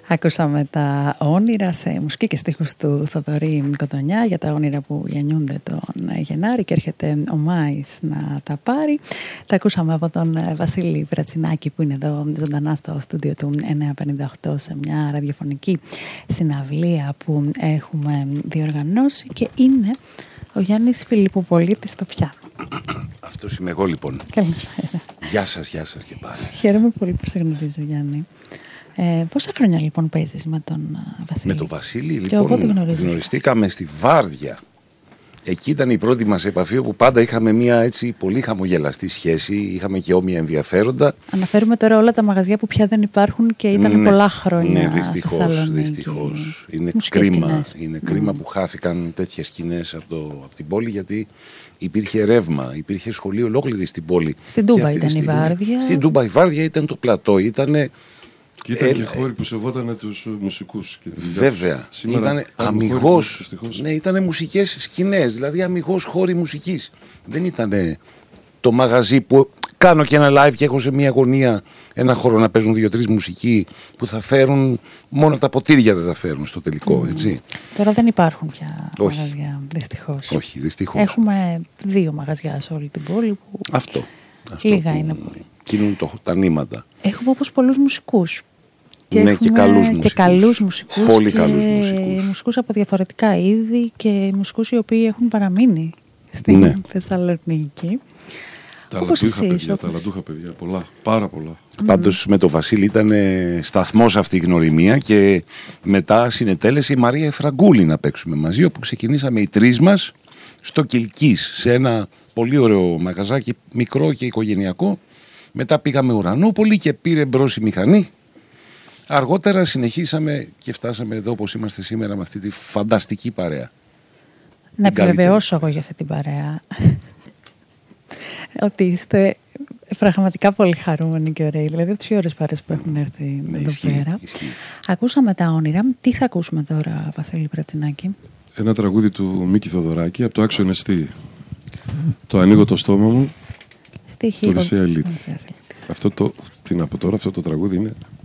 Ακούσαμε τα όνειρα σε μουσική και στίχους του Θοδωρή Κοτονιά για τα όνειρα που γεννιούνται τον Γενάρη και έρχεται ο Μάης να τα πάρει. Τα ακούσαμε από τον Βασίλη Βρατσινάκη που είναι εδώ ζωντανά στο στούντιο του 958 σε μια ραδιοφωνική συναυλία που έχουμε διοργανώσει και είναι ο Γιάννης Φιλιπποπολίτης στο πιάνο. Αυτός είμαι εγώ λοιπόν. Καλησπέρα. Γεια σας και πάλι. Χαίρομαι πολύ που σε γνωρίζω, Γιάννη. Πόσα χρόνια λοιπόν παίζεις με τον Βασίλη? Με τον Βασίλη λοιπόν γνωριστήκαμε στη Βάρδια. Εκεί ήταν η πρώτη μας επαφή, όπου πάντα είχαμε μια έτσι πολύ χαμογελαστή σχέση, είχαμε και όμοια ενδιαφέροντα. Αναφέρουμε τώρα όλα τα μαγαζιά που πια δεν υπάρχουν και ήταν πολλά χρόνια. Ναι, δυστυχώς. Είναι κρίμα που χάθηκαν τέτοιες σκηνές από την πόλη, γιατί υπήρχε ρεύμα, υπήρχε σχολείο ολόκληρη στην πόλη. Στην Τούμπα ήταν η Βάρδια. Στην Τούμπα η Βάρδια ήταν το πλατό, και ήταν και χώροι που σεβόταν τους μουσικούς. Βέβαια. Ήταν αμιγώς. Ναι, ήταν μουσικές σκηνές, δηλαδή αμιγώς χώροι μουσικής. Δεν ήταν το μαγαζί που κάνω και ένα live και έχω σε μια γωνία ένα χώρο να παίζουν 2-3 μουσικοί που θα φέρουν, μόνο τα ποτήρια δεν θα φέρουν στο τελικό, έτσι. Τώρα δεν υπάρχουν πια μαγαζιά, δυστυχώς. Όχι, δυστυχώς. Έχουμε 2 μαγαζιά σε όλη την πόλη που αυτό λίγα είναι. Κινούν τα νήματα. Έχουμε όπως πολλούς μουσικούς. Ναι, και καλούς μουσικούς. Πολύ καλούς μουσικούς. Μουσικούς από διαφορετικά είδη και μουσικούς οι οποίοι έχουν παραμείνει στην Θεσσαλονίκη. Ταλαντούχα παιδιά, πολλά, πάρα πολλά. Πάντως με τον Βασίλη ήταν σταθμός αυτή η γνωριμία και μετά συνετέλεσε η Μαρία Εφραγκούλη να παίξουμε μαζί, όπου ξεκινήσαμε οι 3 μας στο Κιλκής, σε ένα πολύ ωραίο μαγαζάκι, μικρό και οικογενειακό. Μετά πήγαμε Ουρανούπολη και πήρε μπρος η μηχανή. Αργότερα συνεχίσαμε και φτάσαμε εδώ όπως είμαστε σήμερα με αυτή τη φανταστική παρέα. Να επιβεβαιώσω εγώ για αυτή την παρέα ότι είστε πραγματικά πολύ χαρούμενοι και ωραίοι. Δηλαδή τις ωραίες παρέες που έχουν έρθει εδώ πέρα. Ακούσαμε τα όνειρα. Τι θα ακούσουμε τώρα, Βασίλη Βρατσινάκη? Ένα τραγούδι του Μίκη Θοδωράκη από το Άξιο Ενεστή. Το ανοίγω το στόμα μου. Στοίχη το Οδυσσέα Ηλίτη. Αυτό το τραγούδι είναι